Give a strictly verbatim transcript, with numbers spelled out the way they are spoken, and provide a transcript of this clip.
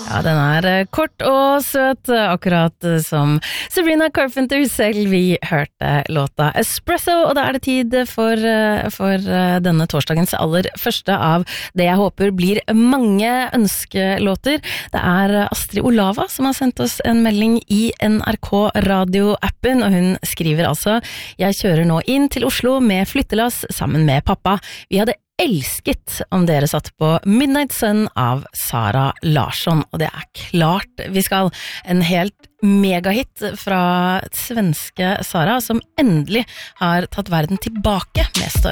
Ja, den er kort og søt, akkurat som Sabrina Carpenter selv. Vi hørte låta Espresso, og da er det tid for, for denne torsdagens aller første av det jeg håper blir mange ønskelåter. Det er Astrid Olava som har sendt oss en melding i N R K radio-appen, og hun skriver altså: Jeg kjører nå inn til Oslo med flyttelass sammen med pappa. Vi hadde elsket om dere satt på Midnight Sun av Sara Larsson, og det er klart vi skal. En helt megahit fra svenske Sara, som endelig har tatt verden tilbake med storm.